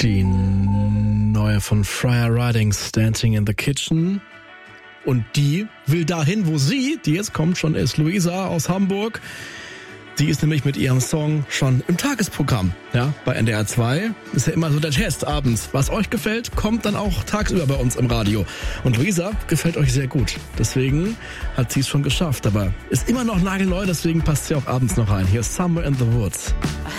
Die neue von Friar Ridings, Dancing in the Kitchen. Und die will dahin, wo die jetzt kommt schon, ist Luisa aus Hamburg. Die ist nämlich mit ihrem Song schon im Tagesprogramm, ja, bei NDR 2. Ist ja immer so der Test abends. Was euch gefällt, kommt dann auch tagsüber bei uns im Radio. Und Luisa gefällt euch sehr gut. Deswegen hat sie es schon geschafft. Aber ist immer noch nagelneu, deswegen passt sie auch abends noch rein. Hier ist Somewhere in the Woods.